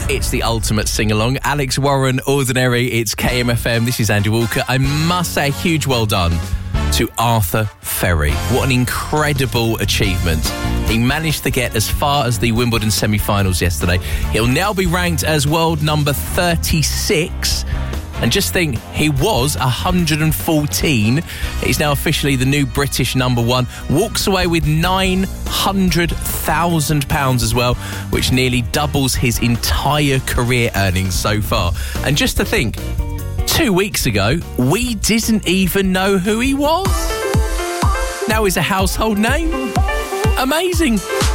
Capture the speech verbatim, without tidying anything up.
It's the ultimate sing-along. Alex Warren, Ordinary, it's K M F M. This is Andy Walker. I must say a huge well done to Arthur Ferry. What an incredible achievement. He managed to get as far as the Wimbledon semi-finals yesterday. He'll now be ranked as world number thirty-six. And just think, he was one hundred fourteen. He's now officially the new British number one. Walks away with nine hundred thousand pounds as well, which nearly doubles his entire career earnings so far. And just to think, two weeks ago, we didn't even know who he was. Now he's a household name. Amazing.